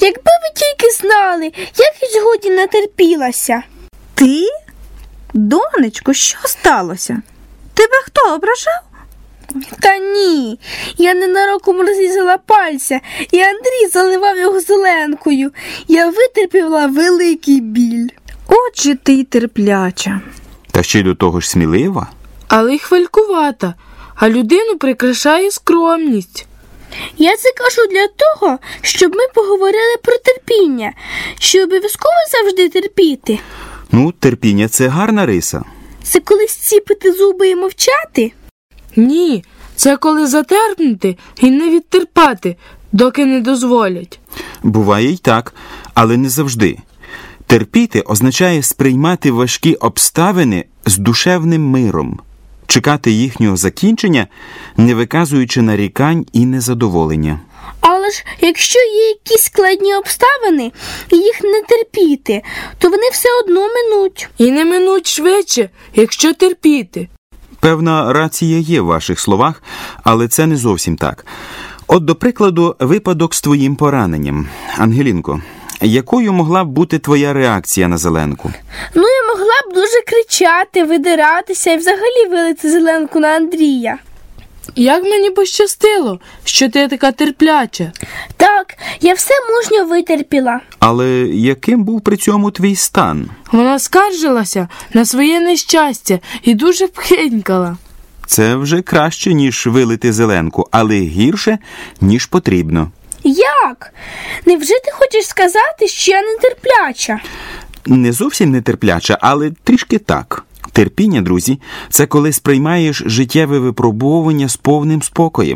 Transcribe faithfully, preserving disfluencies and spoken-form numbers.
Якби ви тільки знали, як я сьогодні натерпілася. Ти? Донечко, що сталося? Тебе хто ображав? Та ні, я ненароком розрізала пальця, і Андрій заливав його зеленкою. Я витерпіла великий біль. Отже ти й терпляча. Та ще й до того ж смілива. Але й хвилькувата, а людину прикрашає скромність. Я це кажу для того, щоб ми поговорили про терпіння, що обов'язково завжди терпіти. Ну, терпіння – це гарна риса. Це коли зціпити зуби і мовчати? Ні, це коли затерпнути і не відтерпати, доки не дозволять. Буває й так, але не завжди. Терпіти означає сприймати важкі обставини з душевним миром, чекати їхнього закінчення, не виказуючи нарікань і незадоволення. Але ж, якщо є якісь складні обставини, і їх не терпіти, то вони все одно минуть. І не минуть швидше, якщо терпіти. Певна рація є в ваших словах, але це не зовсім так. От, до прикладу, випадок з твоїм пораненням. Ангелінко, якою могла б бути твоя реакція на зеленку? Ну, я могла б дуже кричати, видиратися і взагалі вилити зеленку на Андрія. Як мені пощастило, що ти така терпляча. Так, я все мужньо витерпіла. Але яким був при цьому твій стан? Вона скаржилася на своє нещастя і дуже пхенькала. Це вже краще, ніж вилити зеленку, але гірше, ніж потрібно. Як? Невже ти хочеш сказати, що я нетерпляча? Не зовсім нетерпляча, але трішки так. Терпіння, друзі, це коли сприймаєш життєве випробовування з повним спокоєм.